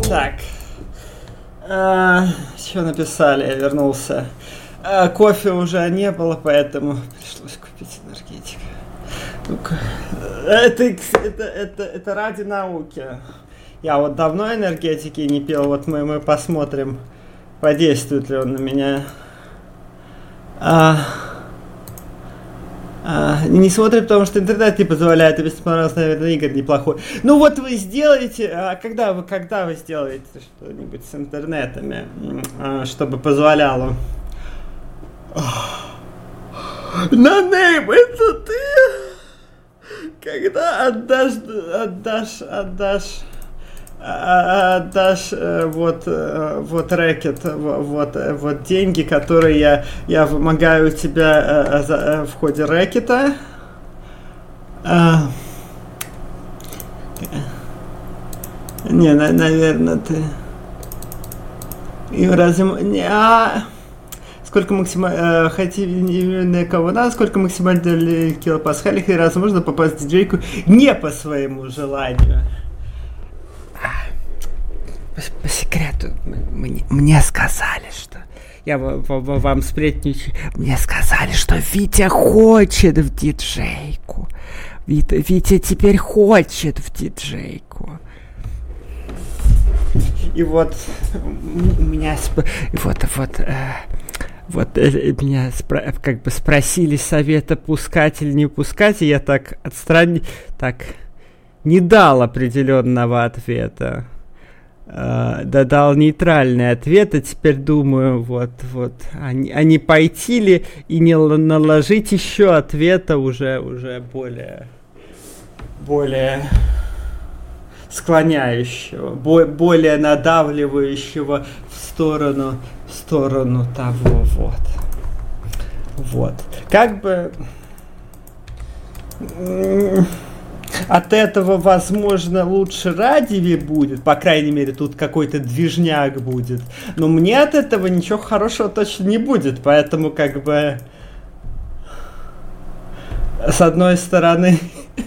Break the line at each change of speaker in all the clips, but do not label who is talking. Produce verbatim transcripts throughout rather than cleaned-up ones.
Так. А, что написали? Я вернулся. А, кофе уже не было, поэтому пришлось купить энергетик. Ну-ка. Это, это, это, это ради науки. Я вот давно энергетики не пил. Вот мы, мы посмотрим, подействует ли он на меня. А... А, не смотрим, потому что интернет не позволяет, и если понравилось, наверное, игры неплохой. Ну вот вы сделаете, а когда вы, когда вы сделаете что-нибудь с интернетами, а, чтобы позволяло? Нанейм, это ты? Когда отдашь, отдашь, отдашь, отдашь вот, вот рэкет, вот, вот деньги, которые я, я вымогаю у тебя в ходе рэкета. Не, наверное, ты... И разве... Не, а... Сколько максимально... Хотите кого надо, сколько максимально килопасхалей, и раз можно попасть в диджейку не по своему желанию. По секрету, мне, мне сказали, что... Я в, в, вам сплетничаю. Мне сказали, что Витя хочет в диджейку. Витя, Витя теперь хочет в диджейку. И вот... Меня... И вот, вот... Э, вот э, меня спро- как бы спросили совета, пускать или не пускать, и я так отстранил... Так... Не дал определенного ответа. Uh, да, дал нейтральный ответ, и теперь думаю, вот, вот, а не, а не пойти ли и не наложить еще ответа уже, уже более, более склоняющего, бо, более надавливающего в сторону, в сторону того, вот, вот, как бы... От этого, возможно, лучше радио будет, по крайней мере, тут какой-то движняк будет. Но мне от этого ничего хорошего точно не будет, поэтому, как бы, с одной стороны,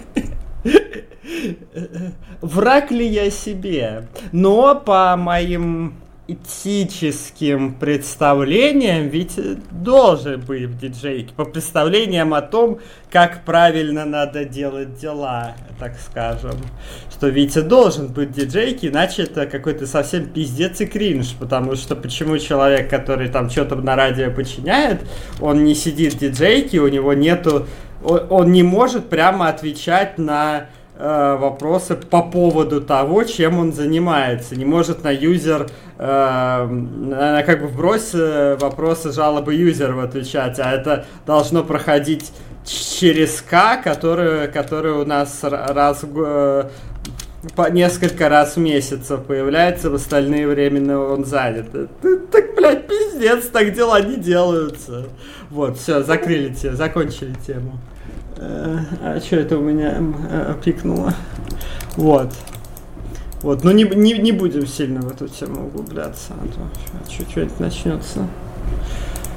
враг ли я себе? Но по моим этическим представлениям ведь должен быть в диджейке, по представлениям о том, как правильно надо делать дела, так скажем, что Витя должен быть в диджейке, иначе это какой-то совсем пиздец и кринж, потому что почему человек, который там что-то на радио подчиняет, он не сидит в диджейке, у него нету, он, он не может прямо отвечать на вопросы по поводу того, чем он занимается. Не может на юзер, э, на, как бы вбрось вопросы, жалобы юзеров отвечать, а это должно проходить через К, который, который у нас раз в, по несколько раз в месяц появляется, в остальные времена он занят. Так, блядь, пиздец, так дела не делаются. Вот, все, закрыли тему, закончили тему. А что это у меня а, пикнуло? Вот. Вот. Ну не, не, не будем сильно в эту тему углубляться, а то что-нибудь начнется.